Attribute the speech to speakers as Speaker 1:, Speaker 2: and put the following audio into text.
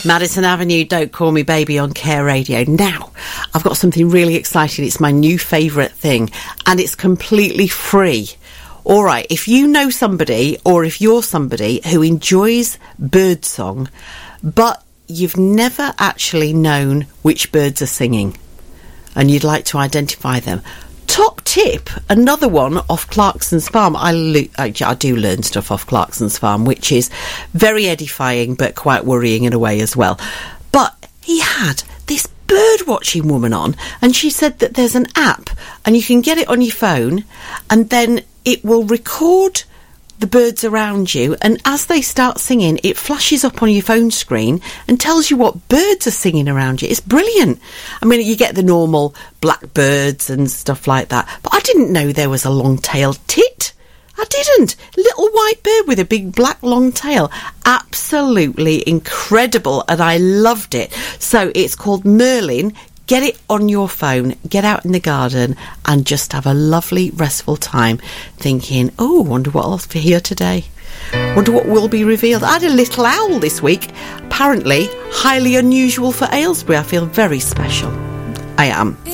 Speaker 1: Madison Avenue, Don't Call Me Baby on Care Radio. Now, I've got something really exciting. It's my new favourite thing, and it's completely free. All right, if you know somebody, or if you're somebody who enjoys birdsong, but you've never actually known which birds are singing, and you'd like to identify them, top tip, another one off Clarkson's Farm. I do learn stuff off Clarkson's Farm, which is very edifying but quite worrying in a way as well. But he had this bird watching woman on, and she said that there's an app and you can get it on your phone, and then it will record the birds around you, and as they start singing, it flashes up on your phone screen and tells you what birds are singing around you. It's brilliant. I mean, you get the normal blackbirds and stuff like that, but I didn't know there was a long-tailed tit. I didn't. Little white bird with a big black long tail. Absolutely incredible, and I loved it. So it's called Merlin. Get it on your phone, get out in the garden and just have a lovely, restful time thinking, oh, wonder what else for here today. Wonder what will be revealed. I had a little owl this week. Apparently, highly unusual for Aylesbury. I feel very special. I am.